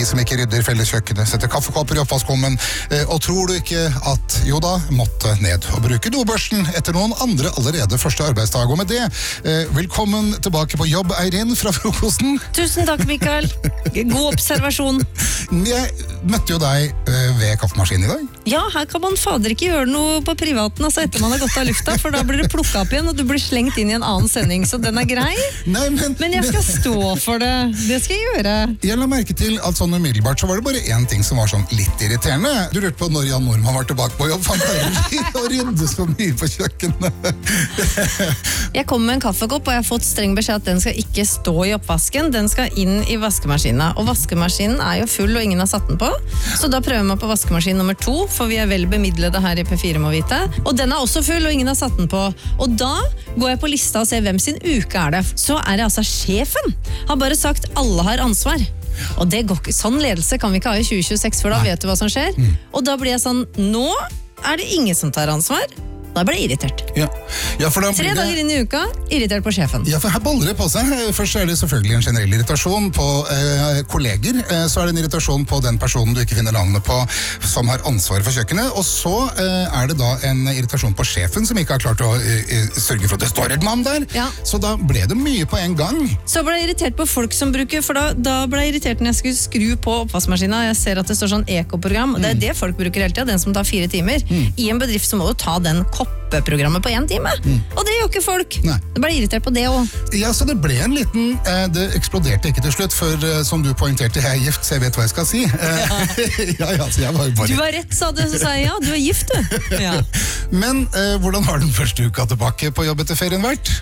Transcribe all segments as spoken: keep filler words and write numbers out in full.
de som ikke rydder felleskjøkkenet, setter kaffekopper i oppvaskkummen, og tror du ikke at jo da måtte ned og bruke dobørsten etter noen andre allerede første arbeidsdag. Og med det, velkommen tilbake på jobb, Eirin fra frokosten. Tusen takk, Mikael. God observasjon. Jeg møtte jo deg ved kaffemaskinen i dag. Ja, her kan man fader ikke gjøre noe på privaten altså etter man har gått av lufta, for da blir det plukket opp igjen, og du blir slengt inn i en annen sending, så den er grei. Nei, men, men jeg skal stå for det. Det skal jeg gjøre. Jeg la merke til at sånn umiddelbart så var det bare en ting som var sånn litt irriterende. Du lurte på når Jan Norman var tilbake på jobb, han pleier å rydde så mye på kjøkkenet. Jeg kom med en kaffekopp, og jeg har fått streng beskjed at den skal ikke stå i oppvasken, den skal inn i vaskemaskinen. Og vaskemaskinen er jo full, og ingen har satt den på. Så da prøver man på vaskemaskin nummer to, for vi er vel bemidlede her i P fire, må vite. Og den er også full, og ingen har satt den på. Og da går jeg på lista og ser hvem sin uke er det. Så er det altså sjefen. Har bare sagt alle har ansvar. Og det går ikke. Sånn ledelse kan vi ikke ha i tjue tjueseks, for da vet du hva som skjer. Mm. Og da blir jeg sånn, nå er det ingen som tar ansvar. Da ble jeg irritert. Ja. Ja, for da Tre det... dager inn i uka, irritert på sjefen. Ja, for her baller det på seg. Først er det selvfølgelig en generell irritasjon på eh, kolleger. Eh, så er det en irritasjon på den personen du ikke finner navnet på, som har ansvar for kjøkkenet. Og så eh, er det da en irritasjon på sjefen, som ikke har klart å eh, sørge for at det står et navn der. Ja. Så da ble det mye på en gang. Så ble jeg irritert på folk som bruker, for da, da ble jeg irritert når jeg skulle skru på oppvaskmaskinen. Jeg ser at det står sånn ekoprogram, og det er det folk bruker hele tiden, den som tar fire timer. Mm. I en bedrift så må du ta den koppeprogrammet på en time. Mm. Og det gjør ikke folk. Nei. Det ble irritert på det også. Ja, så det ble en liten, eh, det eksploderte ikke til slutt, for eh, som du poengterte, jeg er gift, så jeg vet hva jeg skal si. Ja, ja, ja så jeg var bare... Du var rett, sa du, så sa jeg, ja, du er gift, du. Ja. Men eh, hvordan har den første uka tilbake på jobb etter ferien vært?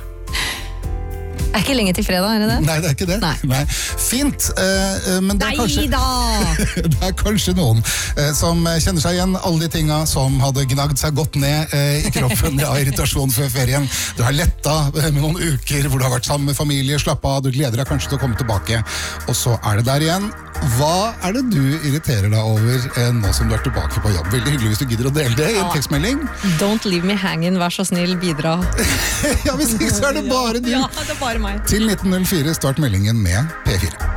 Er ikke lenge til fredag, er det det? Nei, det er ikke det. Nei. Nei. Fint, uh, men det er, kanskje, det er kanskje noen uh, som kjenner seg igjen alle de tinga som hadde gnagd seg godt ned uh, i kroppen av irritasjon før ferien. Du har letta med noen uker hvor du har vært sammen med familie, slapp av, du gleder deg kanskje til å komme tilbake, og så er det der igjen. Hva er det du irriterer deg over uh, nå som du er tilbake på jobb? Veldig hyggelig hvis du gidder å dele det i en tekstmelding. Don't leave me hanging, vær så snill, bidra. Ja, hvis ikke så er det bare du. Ja, det er bare meg. Til nitten null fire, start meldingen med P fire.